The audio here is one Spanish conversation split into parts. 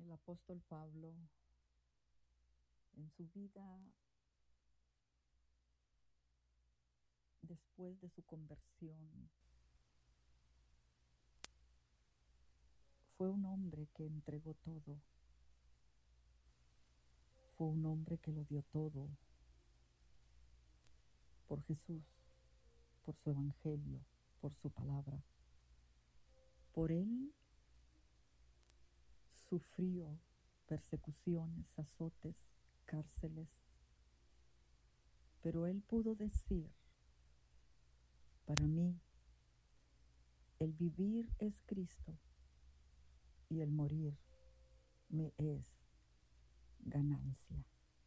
el apóstol Pablo en su vida después de su conversión fue un hombre que entregó todo, fue un hombre que lo dio todo por Jesús, por su evangelio, por su palabra. Por él sufrió persecuciones, azotes, cárceles, pero él pudo decir: para mí el vivir es Cristo y el morir me es ganancia.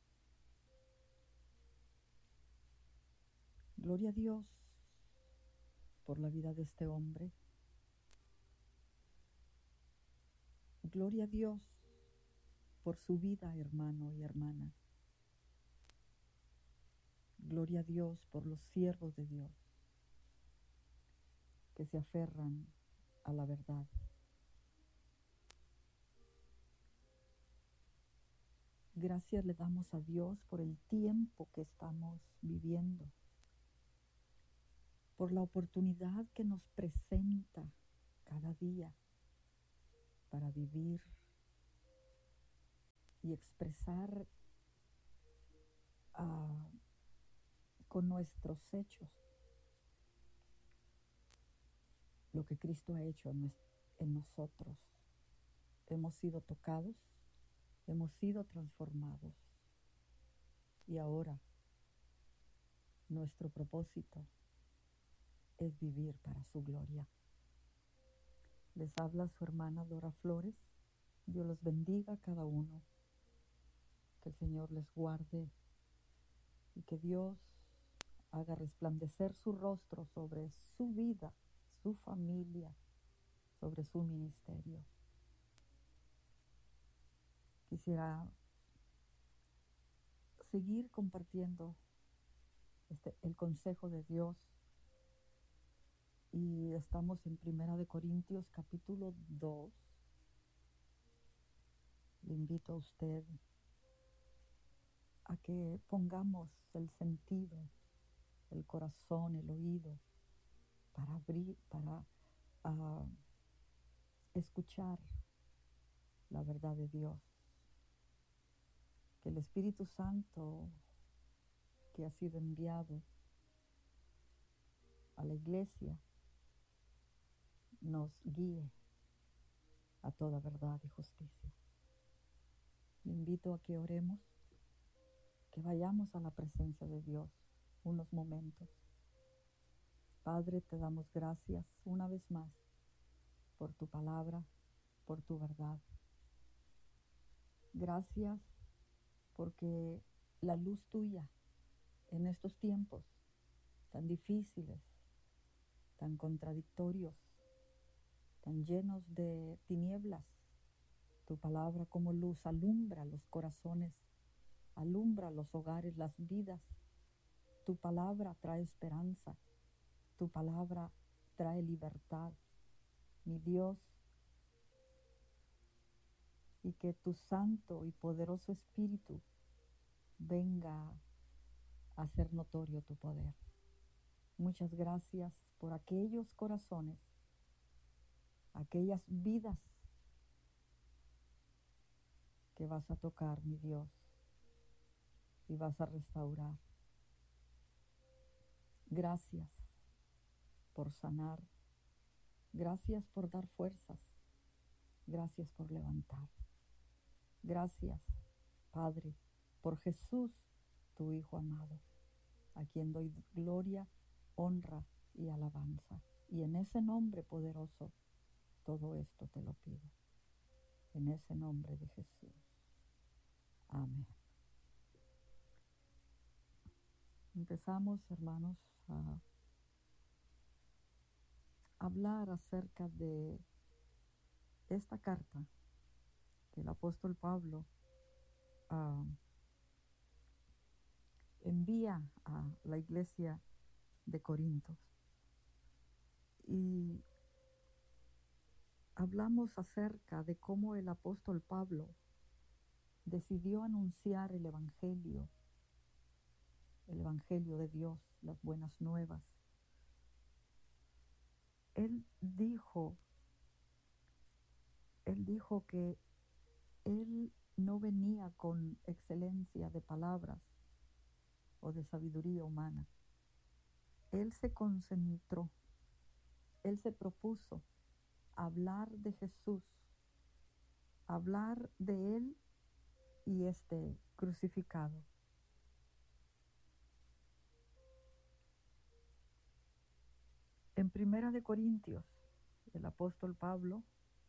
Gloria a Dios por la vida de este hombre. Gloria a Dios por su vida, hermano y hermana. Gloria a Dios por los siervos de Dios que se aferran a la verdad. Gracias le damos a Dios por el tiempo que estamos viviendo, por la oportunidad que nos presenta cada día para vivir y expresar con nuestros hechos lo que Cristo ha hecho en nosotros. Hemos sido tocados, hemos sido transformados y ahora nuestro propósito es vivir para su gloria. Les habla su hermana Dora Flores. Dios los bendiga a cada uno, que el Señor les guarde y que Dios haga resplandecer su rostro sobre su vida, su familia, sobre su ministerio. Quisiera seguir compartiendo el consejo de Dios, y estamos en 1 Corintios capítulo 2. Le invito a usted a que pongamos el sentido, el corazón, el oído para abrir, para escuchar la verdad de Dios. Que el Espíritu Santo que ha sido enviado a la iglesia nos guíe a toda verdad y justicia. Le invito a que oremos, que vayamos a la presencia de Dios unos momentos. Padre, te damos gracias una vez más por tu palabra, por tu verdad. Gracias porque la luz tuya en estos tiempos tan difíciles, tan contradictorios, tan llenos de tinieblas, tu palabra como luz alumbra los corazones, alumbra los hogares, las vidas. Tu palabra trae esperanza, tu palabra trae libertad, mi Dios, y que tu santo y poderoso Espíritu venga a hacer notorio tu poder. Muchas gracias por aquellos corazones, aquellas vidas que vas a tocar, mi Dios, y vas a restaurar. Gracias por sanar, gracias por dar fuerzas, gracias por levantar. Gracias, Padre, por Jesús, tu Hijo amado, a quien doy gloria, honra y alabanza. Y en ese nombre poderoso, todo esto te lo pido. En ese nombre de Jesús. Amén. Empezamos, hermanos, a hablar acerca de esta carta que el apóstol Pablo envía a la iglesia de Corinto. Y hablamos acerca de cómo el apóstol Pablo decidió anunciar el Evangelio de Dios, las buenas nuevas. Él dijo que él no venía con excelencia de palabras o de sabiduría humana. Él se concentró, él se propuso hablar de Jesús, hablar de él y este crucificado. En Primera de Corintios, el apóstol Pablo,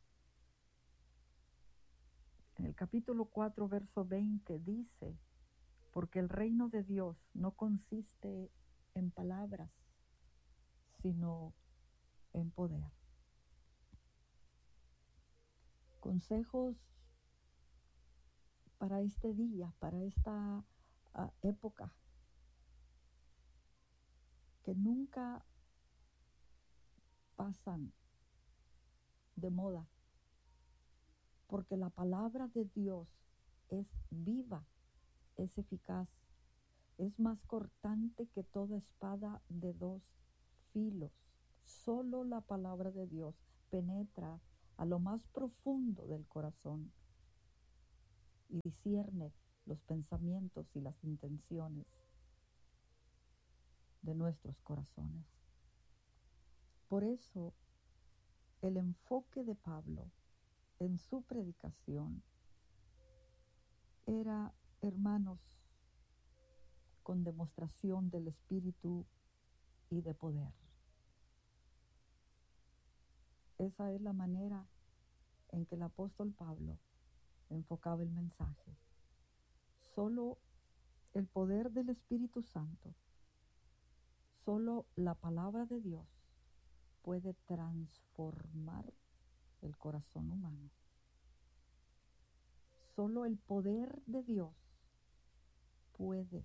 en el capítulo 4, verso 20, dice: porque el reino de Dios no consiste en palabras, sino en poder. Consejos para este día, para esta época, que nunca pasan de moda, porque la palabra de Dios es viva, es eficaz, es más cortante que toda espada de dos filos. Solo la palabra de Dios penetra a lo más profundo del corazón y discierne los pensamientos y las intenciones de nuestros corazones. Por eso, el enfoque de Pablo en su predicación era, hermanos, con demostración del Espíritu y de poder. Esa es la manera en que el apóstol Pablo enfocaba el mensaje. Solo el poder del Espíritu Santo, solo la palabra de Dios puede transformar el corazón humano. Solo el poder de Dios puede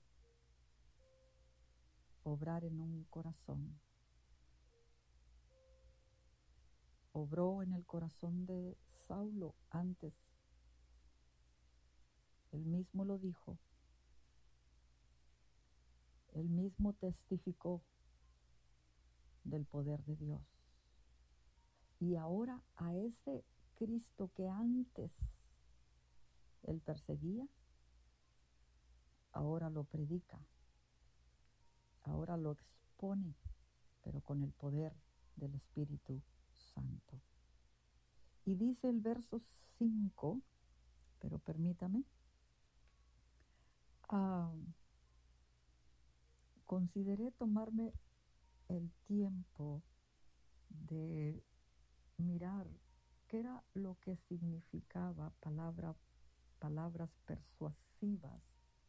obrar en un corazón. Obró en el corazón de Saulo antes. Él mismo lo dijo. Él mismo testificó del poder de Dios. Y ahora a ese Cristo que antes él perseguía, ahora lo predica, ahora lo expone, pero con el poder del Espíritu Santo. Y dice el verso 5, pero permítame, consideré tomarme el tiempo de mirar qué era lo que significaba palabras persuasivas.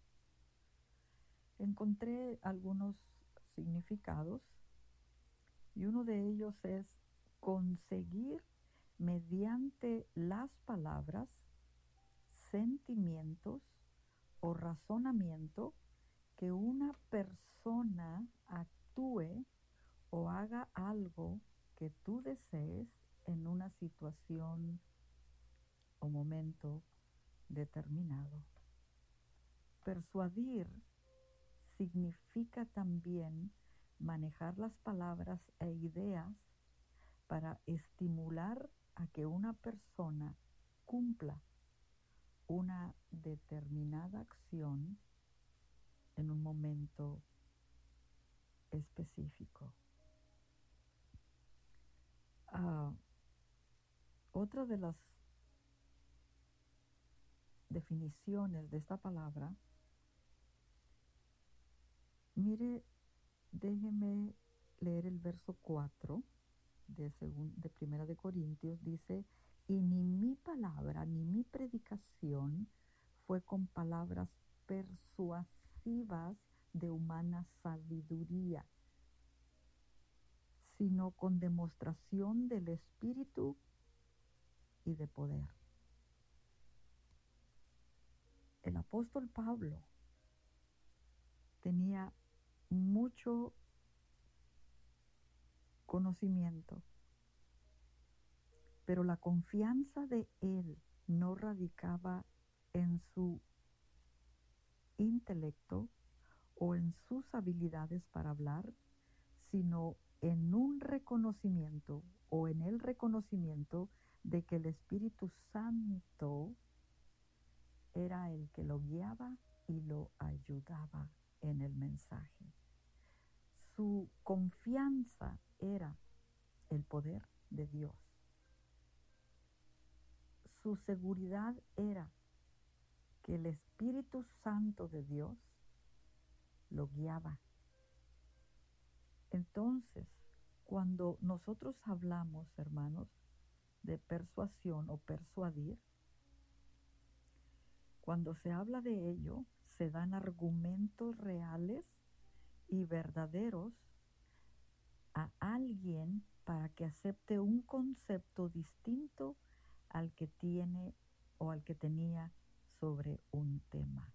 Encontré algunos significados y uno de ellos es conseguir mediante las palabras, sentimientos o razonamiento que una persona actúe o haga algo que tú desees en una situación o momento determinado. Persuadir significa también manejar las palabras e ideas para estimular a que una persona cumpla una determinada acción en un momento específico. Otra de las definiciones de esta palabra, mire, déjeme leer el verso 4 de Primera de Corintios. Dice: y ni mi palabra ni mi predicación fue con palabras persuasivas de humana sabiduría, sino con demostración del Espíritu y de poder. El apóstol Pablo tenía mucho conocimiento, Pero la confianza de él no radicaba en su intelecto o en sus habilidades para hablar, sino en un reconocimiento o en el reconocimiento de que el Espíritu Santo era el que lo guiaba y lo ayudaba en el mensaje. Su confianza era el poder de Dios. Su seguridad era que el Espíritu Santo de Dios lo guiaba. Entonces, cuando nosotros hablamos, hermanos, de persuasión o persuadir, cuando se habla de ello, se dan argumentos reales y verdaderos a alguien para que acepte un concepto distinto al que tiene o al que tenía sobre un tema.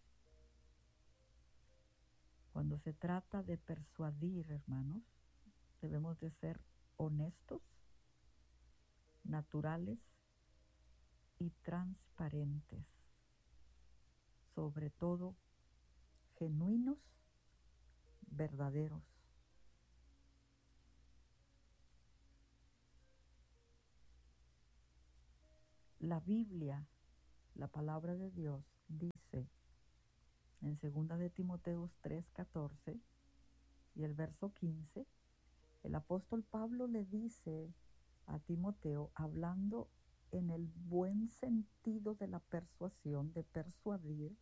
Cuando se trata de persuadir, hermanos, debemos de ser honestos, naturales y transparentes. Sobre todo, genuinos, verdaderos. La Biblia, la palabra de Dios, dice en 2 de Timoteo 3:14 y el verso 15, el apóstol Pablo le dice a Timoteo, hablando en el buen sentido de la persuasión, de persuadir,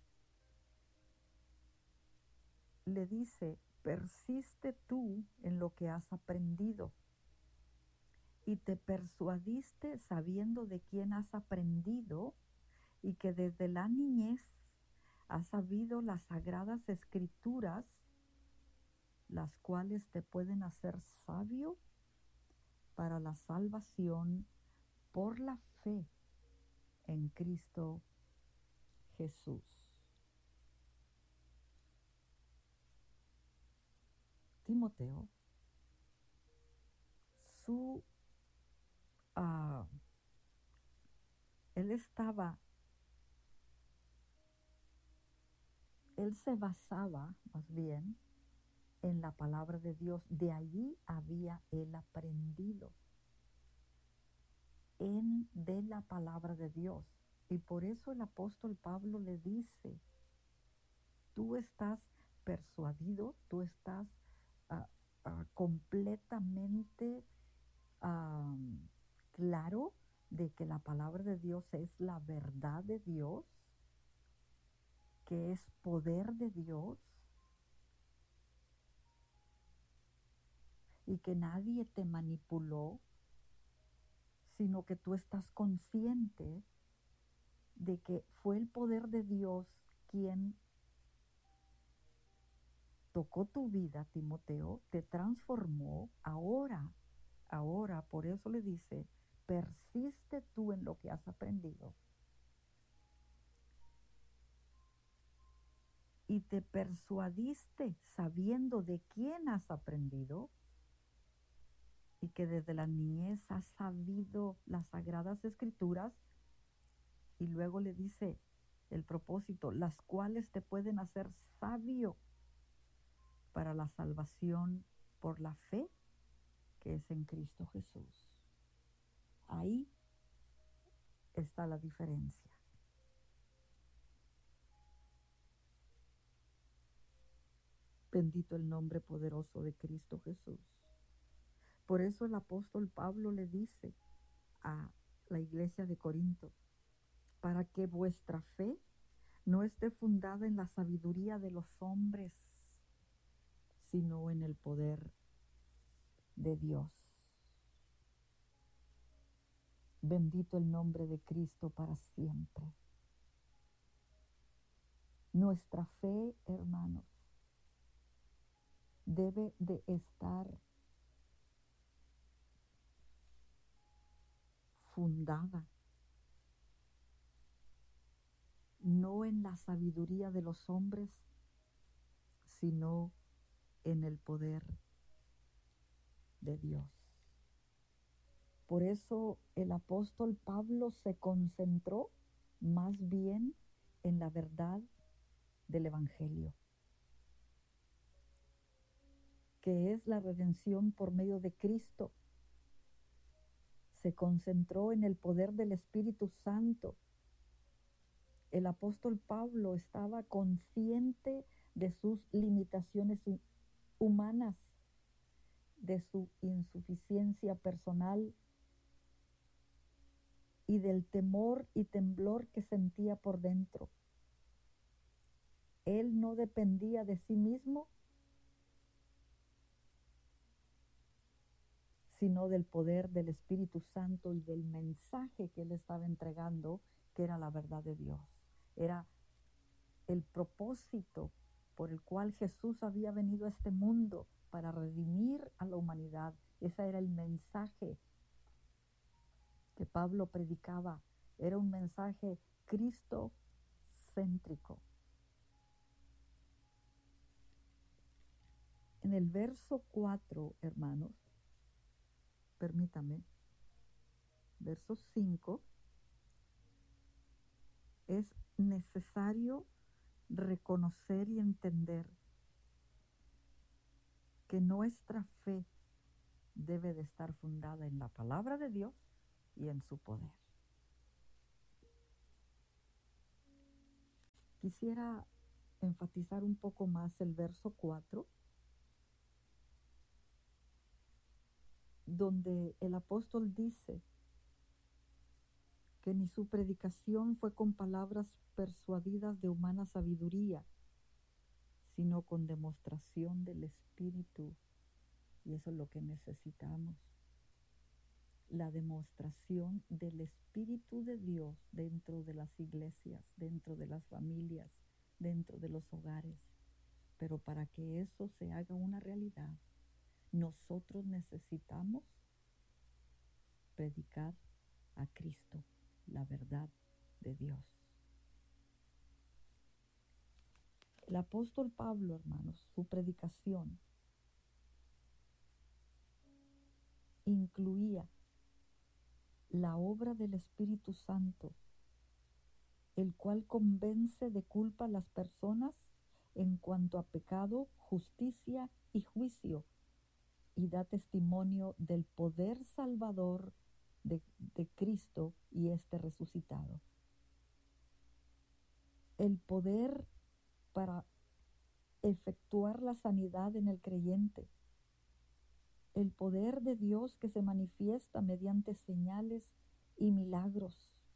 le dice, persiste tú en lo que has aprendido y te persuadiste sabiendo de quién has aprendido y que desde la niñez has sabido las sagradas escrituras, las cuales te pueden hacer sabio para la salvación por la fe en Cristo Jesús. Timoteo, él se basaba más bien en la palabra de Dios. De allí había él aprendido de la palabra de Dios. Y por eso el apóstol Pablo le dice, tú estás persuadido, tú estás completamente claro de que la palabra de Dios es la verdad de Dios, que es poder de Dios y que nadie te manipuló, sino que tú estás consciente de que fue el poder de Dios quien tocó tu vida, Timoteo, te transformó. Ahora, por eso le dice, persiste tú en lo que has aprendido. Y te persuadiste sabiendo de quién has aprendido y que desde la niñez has sabido las sagradas escrituras. Y luego le dice el propósito, las cuales te pueden hacer sabio para la salvación por la fe que es en Cristo Jesús. Ahí está la diferencia. Bendito el nombre poderoso de Cristo Jesús. Por eso el apóstol Pablo le dice a la iglesia de Corinto, para que vuestra fe no esté fundada en la sabiduría de los hombres, sino en el poder de Dios. Bendito el nombre de Cristo para siempre. Nuestra fe, hermanos, debe de estar fundada no en la sabiduría de los hombres, sino en el poder de Dios. Por eso el apóstol Pablo se concentró más bien en la verdad del Evangelio, que es la redención por medio de Cristo. Se concentró en el poder del Espíritu Santo. El apóstol Pablo estaba consciente de sus limitaciones humanas, de su insuficiencia personal y del temor y temblor que sentía por dentro. Él no dependía de sí mismo, sino del poder del Espíritu Santo y del mensaje que él estaba entregando, que era la verdad de Dios. Era el propósito por el cual Jesús había venido a este mundo, para redimir a la humanidad. Ese era el mensaje que Pablo predicaba. Era un mensaje cristocéntrico. En el verso 4, hermanos, permítame, verso 5, es necesario reconocer y entender que nuestra fe debe de estar fundada en la palabra de Dios y en su poder. Quisiera enfatizar un poco más el verso 4, donde el apóstol dice que ni su predicación fue con palabras persuadidas de humana sabiduría, sino con demostración del Espíritu. Y eso es lo que necesitamos. La demostración del Espíritu de Dios dentro de las iglesias, dentro de las familias, dentro de los hogares. Pero para que eso se haga una realidad, nosotros necesitamos predicar a Cristo, la verdad de Dios. El apóstol Pablo, hermanos, su predicación incluía la obra del Espíritu Santo, el cual convence de culpa a las personas en cuanto a pecado, justicia y juicio, y da testimonio del poder salvador de Cristo y este resucitado. El poder para efectuar la sanidad en el creyente, el poder de Dios que se manifiesta mediante señales y milagros.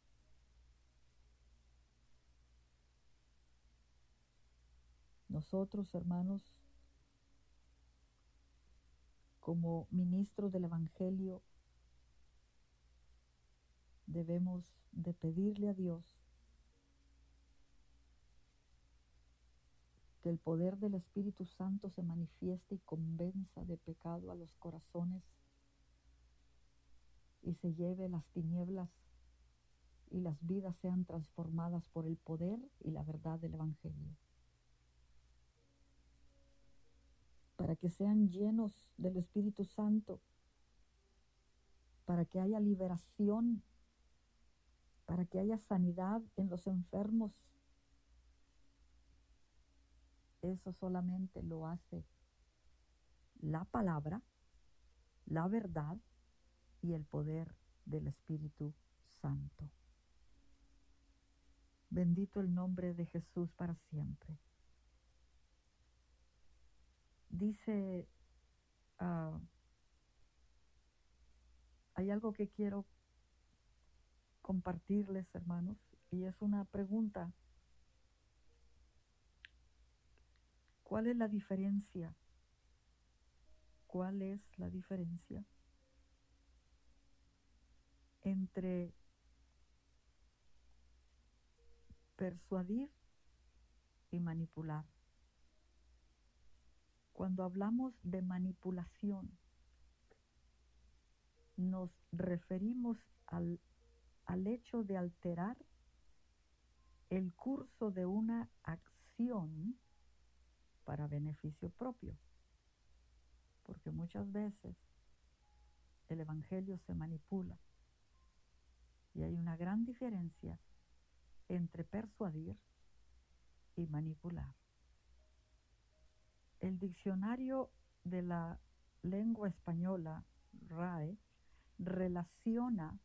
Nosotros, hermanos, como ministros del Evangelio, debemos de pedirle a Dios que el poder del Espíritu Santo se manifieste y convenza de pecado a los corazones y se lleve las tinieblas y las vidas sean transformadas por el poder y la verdad del Evangelio. Para que sean llenos del Espíritu Santo, para que haya liberación, para que haya sanidad en los enfermos. Eso solamente lo hace la palabra, la verdad y el poder del Espíritu Santo. Bendito el nombre de Jesús para siempre. Dice, hay algo que quiero compartirles, hermanos, y es una pregunta. ¿Cuál es la diferencia? ¿Cuál es la diferencia entre persuadir y manipular? Cuando hablamos de manipulación, nos referimos al hecho de alterar el curso de una acción para beneficio propio. Porque muchas veces el evangelio se manipula. Y hay una gran diferencia entre persuadir y manipular. El diccionario de la lengua española, RAE, relaciona,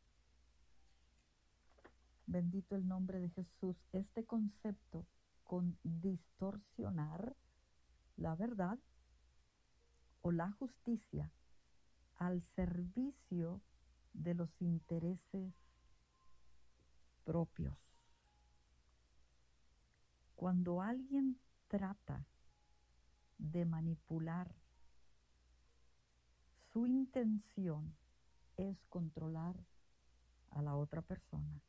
bendito el nombre de Jesús, este concepto con distorsionar la verdad o la justicia al servicio de los intereses propios. Cuando alguien trata de manipular, su intención es controlar a la otra persona.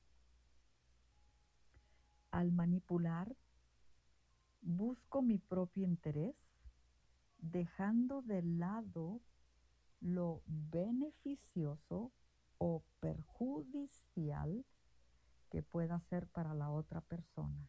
Al manipular, busco mi propio interés, dejando de lado lo beneficioso o perjudicial que pueda ser para la otra persona.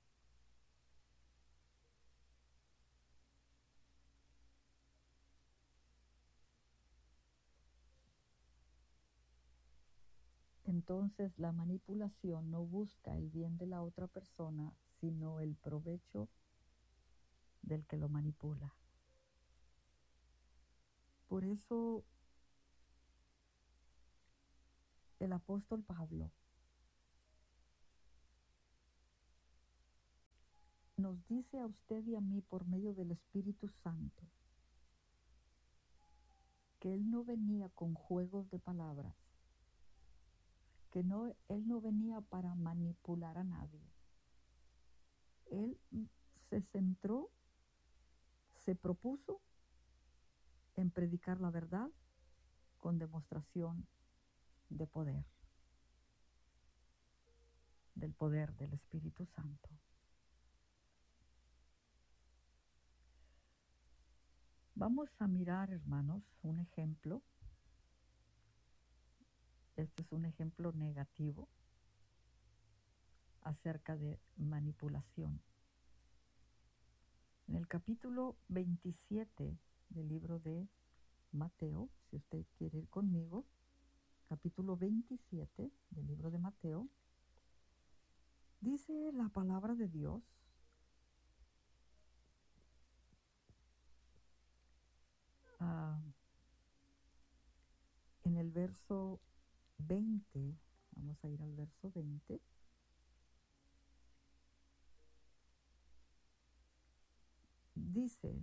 Entonces la manipulación no busca el bien de la otra persona, sino el provecho del que lo manipula. Por eso el apóstol Pablo nos dice a usted y a mí por medio del Espíritu Santo que él no venía con juegos de palabras, que él no venía para manipular a nadie. Él se centró, se propuso en predicar la verdad con demostración de poder, del poder del Espíritu Santo. Vamos a mirar, hermanos, un ejemplo. Este es un ejemplo negativo acerca de manipulación. En el capítulo 27 del libro de Mateo, si usted quiere ir conmigo, capítulo 27 del libro de Mateo, dice la palabra de Dios en el verso 20, vamos a ir al verso 20, dice,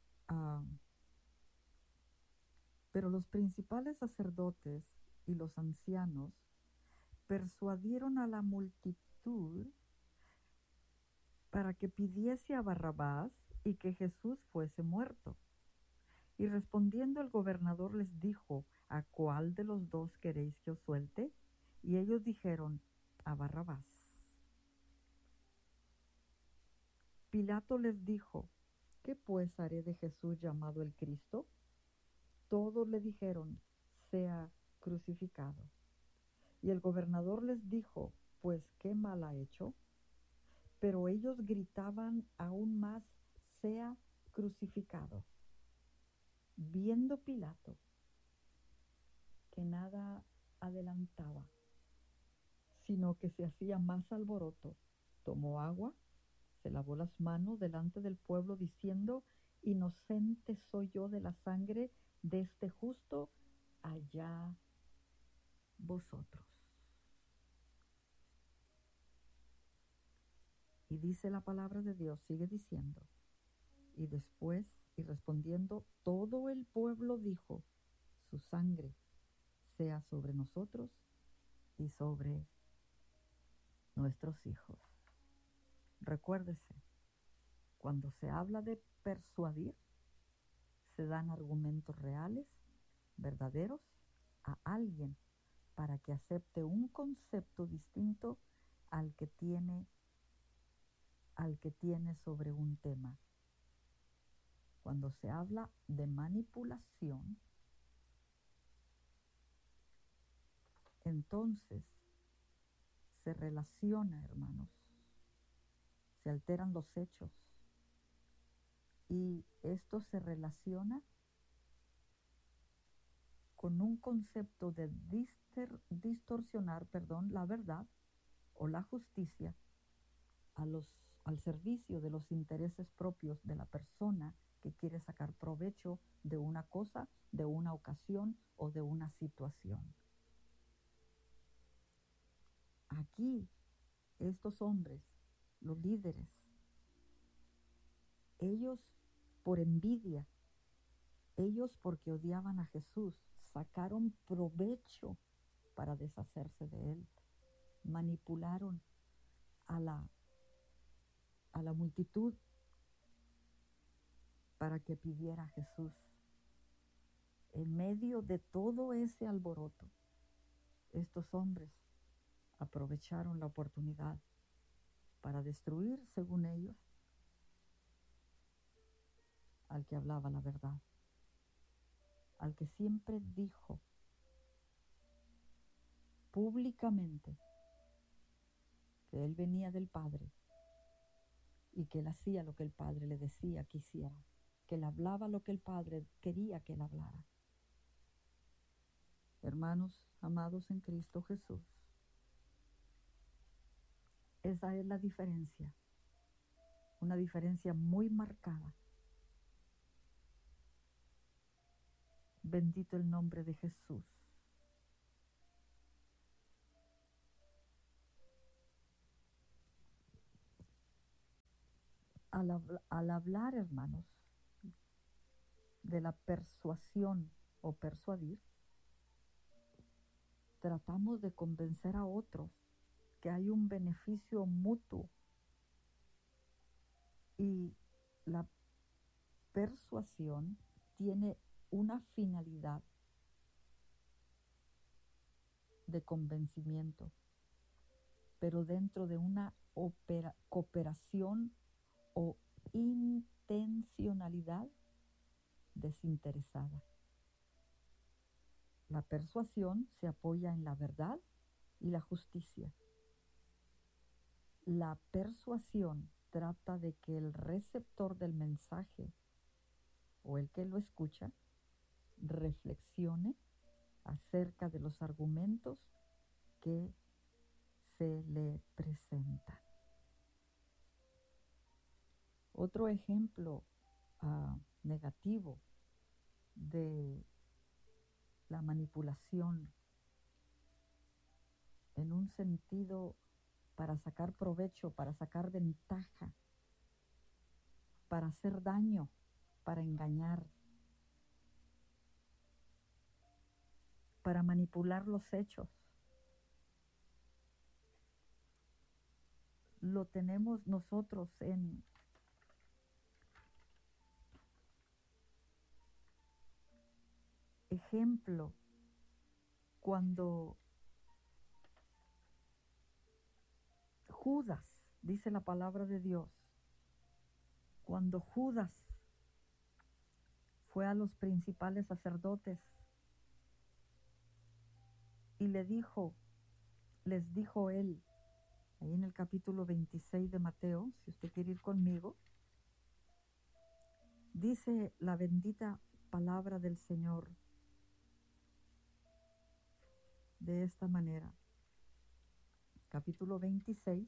pero los principales sacerdotes y los ancianos persuadieron a la multitud para que pidiese a Barrabás y que Jesús fuese muerto. Y respondiendo el gobernador les dijo, ¿a cuál de los dos queréis que os suelte? Y ellos dijeron, a Barrabás. Pilato les dijo, ¿qué pues haré de Jesús llamado el Cristo? Todos le dijeron, sea crucificado. Y el gobernador les dijo, pues qué mal ha hecho. Pero ellos gritaban aún más, sea crucificado. Viendo Pilato que nada adelantaba, sino que se hacía más alboroto, tomó agua, se lavó las manos delante del pueblo diciendo, inocente soy yo de la sangre de este justo, allá vosotros. Y dice la palabra de Dios, sigue diciendo, y después, y respondiendo, todo el pueblo dijo, su sangre sea sobre nosotros y sobre nuestros hijos. Recuérdese, cuando se habla de persuadir, se dan argumentos reales, verdaderos, a alguien para que acepte un concepto distinto al que tiene sobre un tema. Cuando se habla de manipulación, entonces se relaciona, hermanos, se alteran los hechos y esto se relaciona con un concepto de distorsionar, la verdad o la justicia al servicio de los intereses propios de la persona que quiere sacar provecho de una cosa, de una ocasión o de una situación. Aquí, estos hombres, los líderes, ellos por envidia, ellos porque odiaban a Jesús, sacaron provecho para deshacerse de él, manipularon a la multitud para que pidiera a Jesús. En medio de todo ese alboroto, estos hombres aprovecharon la oportunidad para destruir, según ellos, al que hablaba la verdad, al que siempre dijo públicamente que él venía del Padre y que él hacía lo que el Padre le decía que hiciera, que él hablaba lo que el Padre quería que él hablara. Hermanos amados en Cristo Jesús, esa es la diferencia, una diferencia muy marcada. Bendito el nombre de Jesús. Al hablar, hermanos, de la persuasión o persuadir, tratamos de convencer a otros que hay un beneficio mutuo, y la persuasión tiene una finalidad de convencimiento, pero dentro de una cooperación o intencionalidad desinteresada. La persuasión se apoya en la verdad y la justicia. La persuasión trata de que el receptor del mensaje o el que lo escucha reflexione acerca de los argumentos que se le presentan. Otro ejemplo negativo de la manipulación en un sentido para sacar provecho, para sacar ventaja, para hacer daño, para engañar, para manipular los hechos. Lo tenemos nosotros en ejemplo cuando Judas, dice la palabra de Dios, cuando Judas fue a los principales sacerdotes y les dijo él, ahí en el capítulo 26 de Mateo, si usted quiere ir conmigo, dice la bendita palabra del Señor de esta manera. Capítulo 26,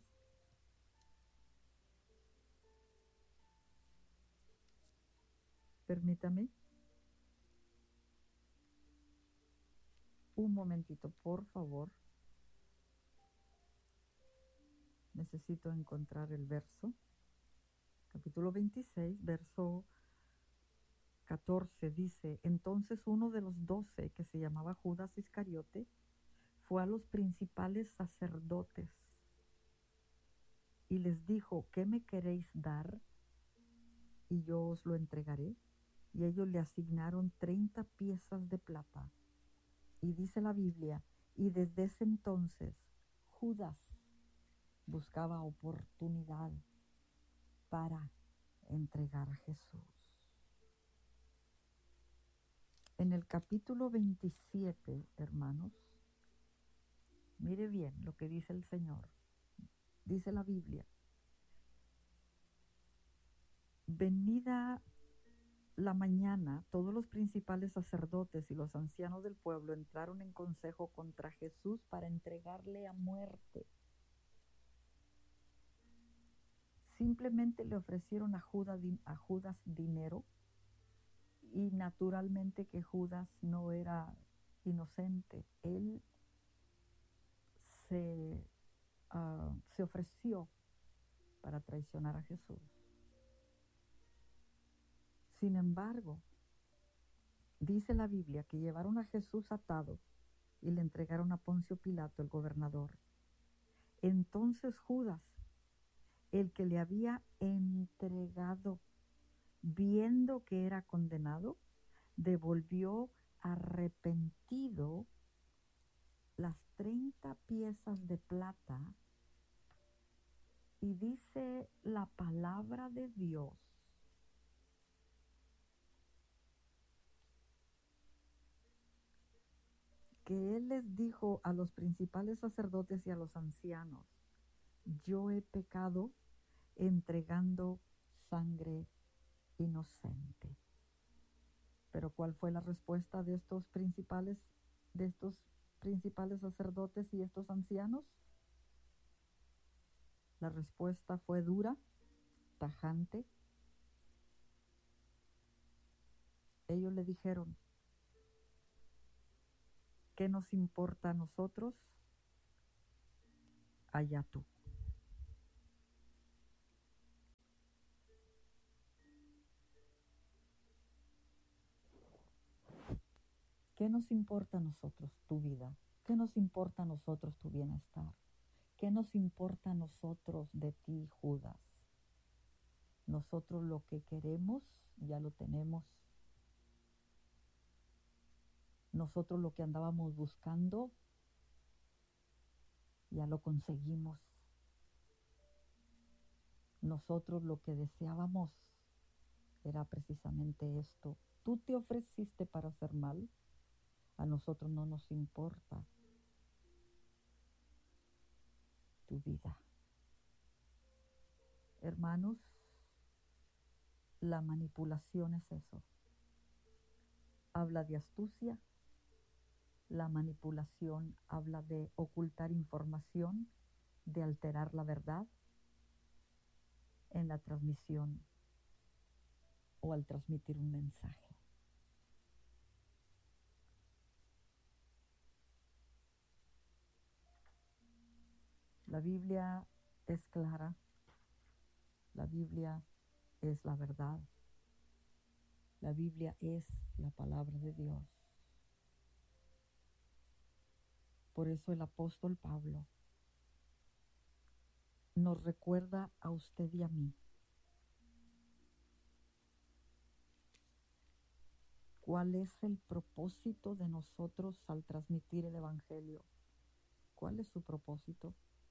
permítame un momentito, por favor. Necesito encontrar el verso. Capítulo 26, verso 14 dice: entonces uno de los 12, que se llamaba Judas Iscariote, fue a los principales sacerdotes y les dijo: ¿qué me queréis dar? Y yo os lo entregaré. Y ellos le asignaron 30 piezas de plata. Y dice la Biblia, y desde ese entonces Judas buscaba oportunidad para entregar a Jesús. En el capítulo 27, hermanos, mire bien lo que dice el Señor. Dice la Biblia: venida la mañana, todos los principales sacerdotes y los ancianos del pueblo entraron en consejo contra Jesús para entregarle a muerte. Simplemente le ofrecieron a Judas dinero, y naturalmente que Judas no era inocente. Él se ofreció para traicionar a Jesús. Sin embargo, dice la Biblia que llevaron a Jesús atado y le entregaron a Poncio Pilato, el gobernador. Entonces Judas, el que le había entregado, viendo que era condenado, devolvió arrepentido las 30 piezas de plata, y dice la palabra de Dios que él les dijo a los principales sacerdotes y a los ancianos: yo he pecado entregando sangre inocente. Pero ¿cuál fue la respuesta de estos principales sacerdotes y estos ancianos? La respuesta fue dura, tajante. Ellos le dijeron: ¿qué nos importa a nosotros? Allá tú. ¿Qué nos importa a nosotros tu vida? ¿Qué nos importa a nosotros tu bienestar? ¿Qué nos importa a nosotros de ti, Judas? Nosotros lo que queremos ya lo tenemos. Nosotros lo que andábamos buscando ya lo conseguimos. Nosotros lo que deseábamos era precisamente esto. Tú te ofreciste para hacer mal. A nosotros no nos importa tu vida. Hermanos, la manipulación es eso. Habla de astucia. La manipulación habla de ocultar información, de alterar la verdad en la transmisión o al transmitir un mensaje. La Biblia es clara, la Biblia es la verdad, la Biblia es la palabra de Dios. Por eso el apóstol Pablo nos recuerda a usted y a mí cuál es el propósito de nosotros al transmitir el Evangelio. ¿Cuál es su propósito?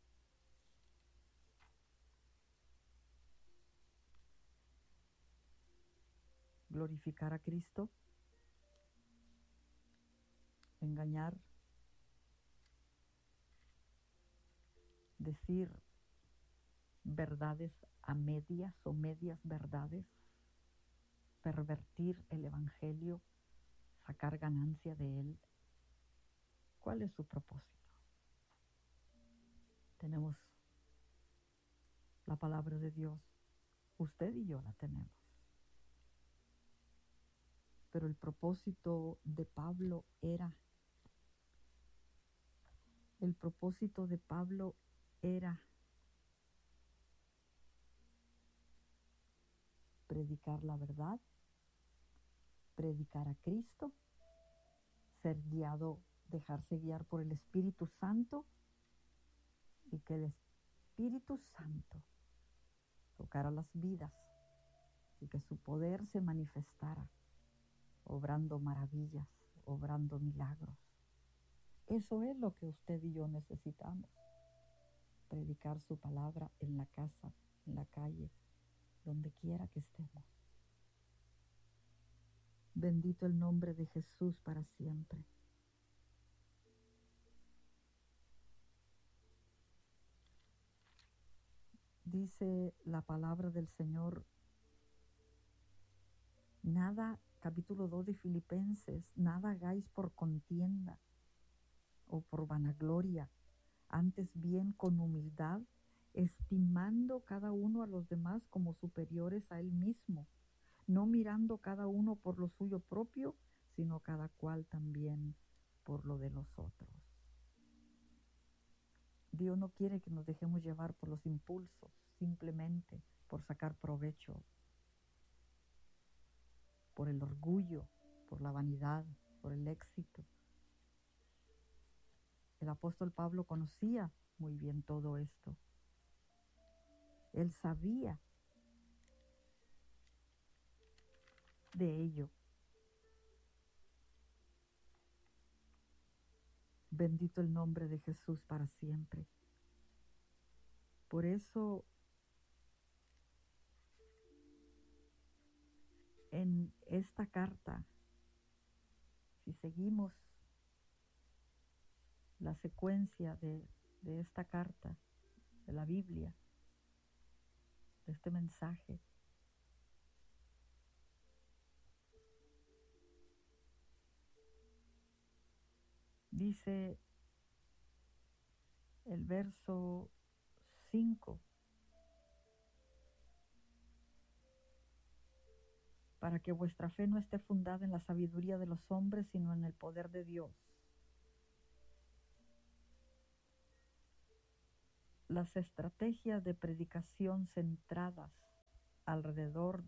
Glorificar a Cristo, engañar, decir verdades a medias o medias verdades, pervertir el Evangelio, sacar ganancia de él. ¿Cuál es su propósito? Tenemos la palabra de Dios, usted y yo la tenemos. Pero el propósito de Pablo era predicar la verdad, predicar a Cristo, ser guiado, dejarse guiar por el Espíritu Santo, y que el Espíritu Santo tocara las vidas y que su poder se manifestara, obrando maravillas, obrando milagros. Eso es lo que usted y yo necesitamos. Predicar su palabra en la casa, en la calle, donde quiera que estemos. Bendito el nombre de Jesús para siempre. Dice la palabra del Señor Nada, capítulo 2 de Filipenses, nada hagáis por contienda o por vanagloria, antes bien con humildad, estimando cada uno a los demás como superiores a él mismo, no mirando cada uno por lo suyo propio, sino cada cual también por lo de los otros. Dios no quiere que nos dejemos llevar por los impulsos, simplemente por sacar provecho, por el orgullo, por la vanidad, por el éxito. El apóstol Pablo conocía muy bien todo esto. Él sabía de ello. Bendito el nombre de Jesús para siempre. Por eso, en esta carta, si seguimos la secuencia de esta carta, de la Biblia, de este mensaje, dice el verso 5, para que vuestra fe no esté fundada en la sabiduría de los hombres, sino en el poder de Dios. Las estrategias de predicación centradas alrededor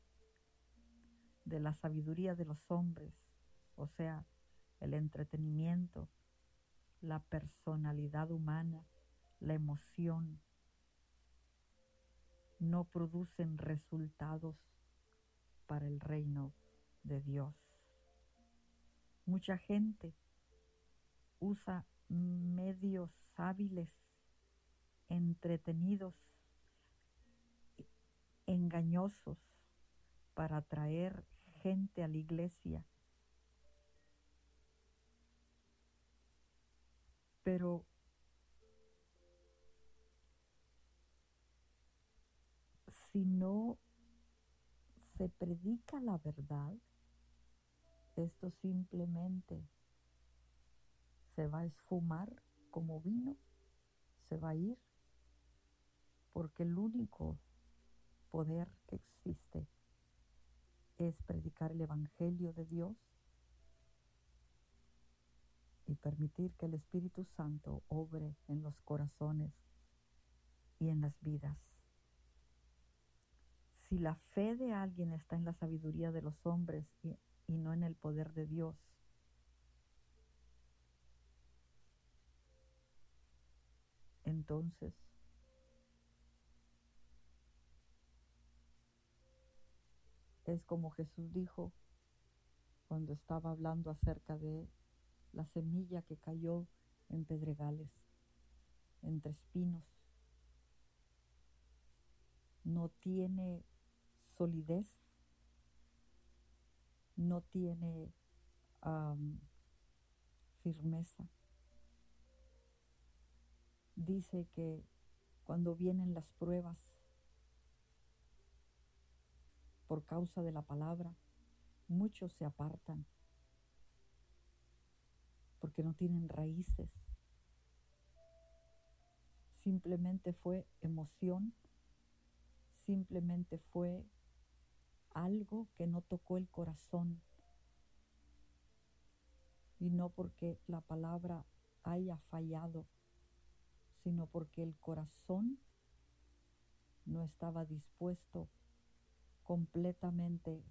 de la sabiduría de los hombres, o sea, el entretenimiento, la personalidad humana, la emoción, no producen resultados para el reino de Dios. Mucha gente usa medios hábiles, entretenidos, engañosos para atraer gente a la iglesia. Pero si no se predica la verdad, esto simplemente se va a esfumar como vino, se va a ir, porque el único poder que existe es predicar el Evangelio de Dios y permitir que el Espíritu Santo obre en los corazones y en las vidas. Si la fe de alguien está en la sabiduría de los hombres y no en el poder de Dios, entonces es como Jesús dijo cuando estaba hablando acerca de la semilla que cayó en pedregales, entre espinos. No tiene solidez, no tiene firmeza. Dice que cuando vienen las pruebas por causa de la palabra, muchos se apartan porque no tienen raíces. Simplemente fue emoción, simplemente fue algo que no tocó el corazón, y no porque la palabra haya fallado, sino porque el corazón no estaba dispuesto completamente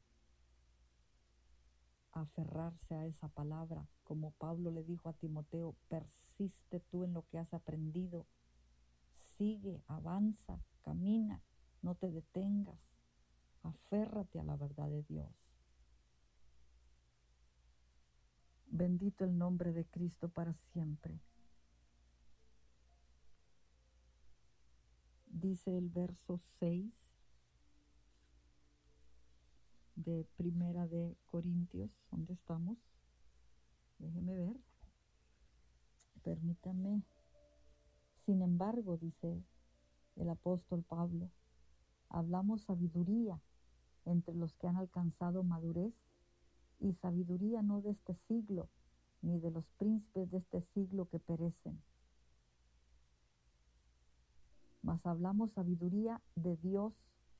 a aferrarse a esa palabra. Como Pablo le dijo a Timoteo, persiste tú en lo que has aprendido, sigue, avanza, camina, no te detengas, aférrate a la verdad de Dios. Bendito el nombre de Cristo para siempre. Dice el verso 6 de Primera de Corintios. ¿Dónde estamos? Déjeme ver. Permítame. Sin embargo, dice el apóstol Pablo, hablamos sabiduría entre los que han alcanzado madurez y sabiduría, no de este siglo, ni de los príncipes de este siglo que perecen. Mas hablamos sabiduría de Dios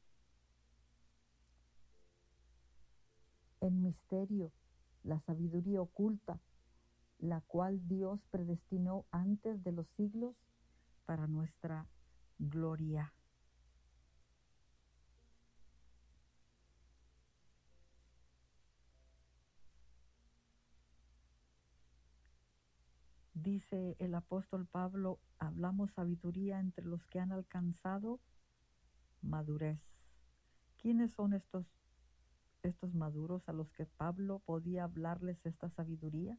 en misterio, la sabiduría oculta, la cual Dios predestinó antes de los siglos para nuestra gloria. Dice el apóstol Pablo, hablamos sabiduría entre los que han alcanzado madurez. ¿Quiénes son estos maduros a los que Pablo podía hablarles esta sabiduría?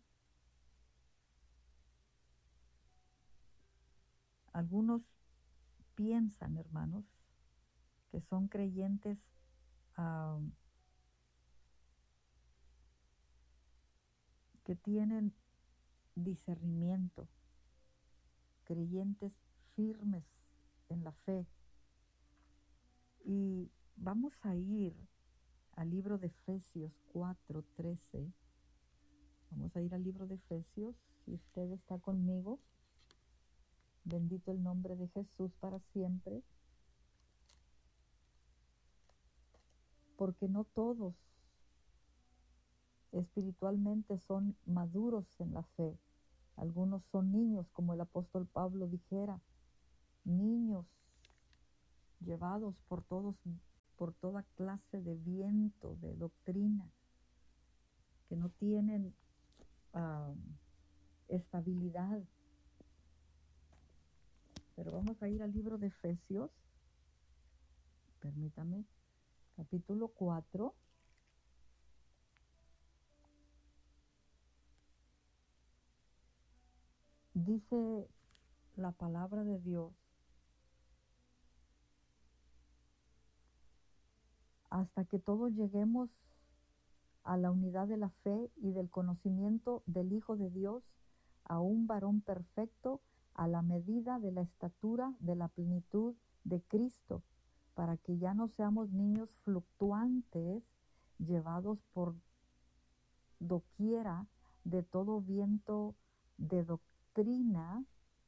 Algunos piensan, hermanos, que son creyentes que tienen discernimiento, creyentes firmes en la fe. Y vamos a ir al libro de Efesios 4:13. Vamos a ir al libro de Efesios, si usted está conmigo. Bendito el nombre de Jesús para siempre. Porque no todos espiritualmente son maduros en la fe. Algunos son niños, como el apóstol Pablo dijera, niños llevados por toda clase de viento, de doctrina, que no tienen estabilidad. Pero vamos a ir al libro de Efesios, permítame, capítulo 4. Dice la palabra de Dios: hasta que todos lleguemos a la unidad de la fe y del conocimiento del Hijo de Dios, a un varón perfecto, a la medida de la estatura de la plenitud de Cristo, para que ya no seamos niños fluctuantes, llevados por doquiera de todo viento de doctrina.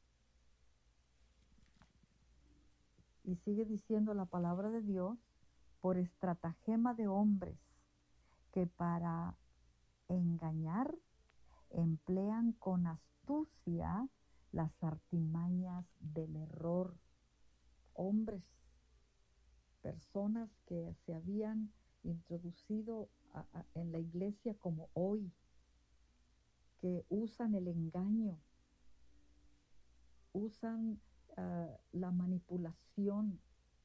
Y sigue diciendo la palabra de Dios: por estratagema de hombres que para engañar emplean con astucia las artimañas del error. Hombres, personas que se habían introducido en la iglesia como hoy, que usan el engaño, usan la manipulación.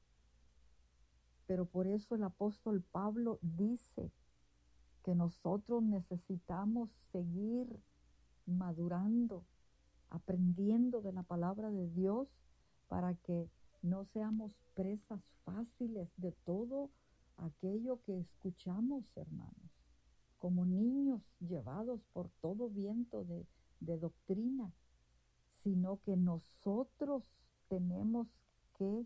Pero por eso el apóstol Pablo dice que nosotros necesitamos seguir madurando, aprendiendo de la palabra de Dios, para que no seamos presas fáciles de todo aquello que escuchamos, hermanos, como niños llevados por todo viento de doctrina, sino que nosotros tenemos que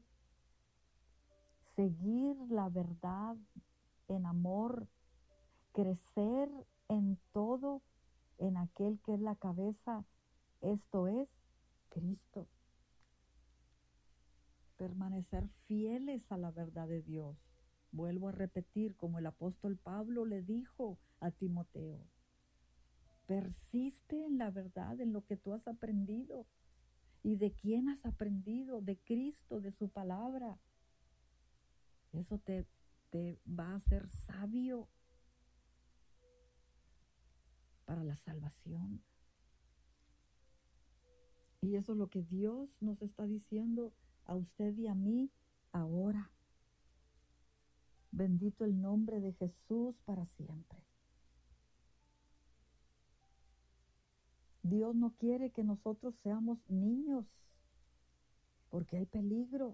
seguir la verdad en amor, crecer en todo en aquel que es la cabeza, esto es Cristo. Permanecer fieles a la verdad de Dios. Vuelvo a repetir, como el apóstol Pablo le dijo a Timoteo: persiste en la verdad, en lo que tú has aprendido. ¿Y de quién has aprendido? De Cristo, de su palabra. Eso te va a hacer sabio para la salvación. Y eso es lo que Dios nos está diciendo a usted y a mí ahora. Bendito el nombre de Jesús para siempre. Dios no quiere que nosotros seamos niños, porque hay peligro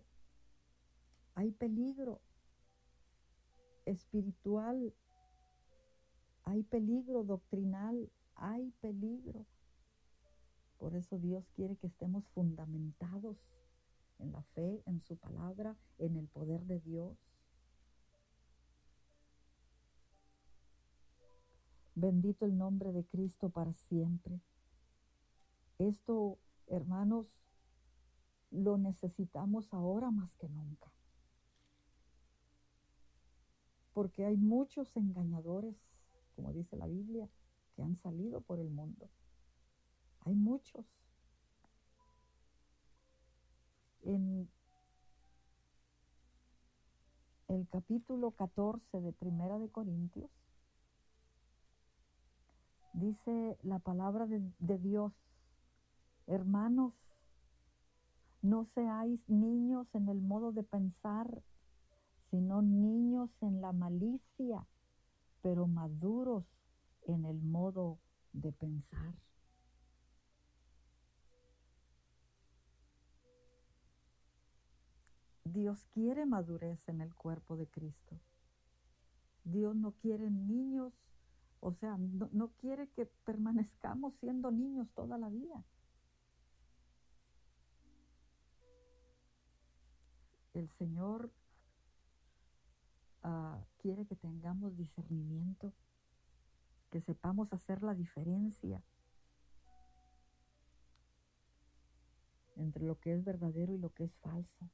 espiritual, hay peligro doctrinal, hay peligro. Por eso Dios quiere que estemos fundamentados en la fe, en su palabra, en el poder de Dios. Bendito el nombre de Cristo para siempre. Esto, hermanos, lo necesitamos ahora más que nunca. Porque hay muchos engañadores, como dice la Biblia, que han salido por el mundo. Hay muchos. En el capítulo 14 de Primera de Corintios, dice la palabra de Dios: hermanos, no seáis niños en el modo de pensar, sino niños en la malicia, pero maduros en el modo de pensar. Dios quiere madurez en el cuerpo de Cristo. Dios no quiere niños, o sea, no quiere que permanezcamos siendo niños toda la vida. El Señor quiere que tengamos discernimiento, que sepamos hacer la diferencia entre lo que es verdadero y lo que es falso.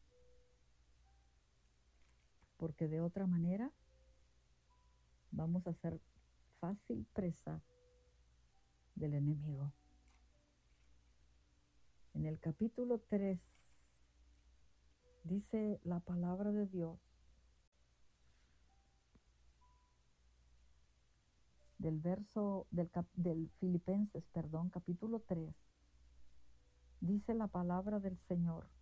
Porque de otra manera vamos a ser fácil presa del enemigo. En el capítulo 3 dice la palabra de Dios, del Filipenses, capítulo 3, dice la palabra del Señor: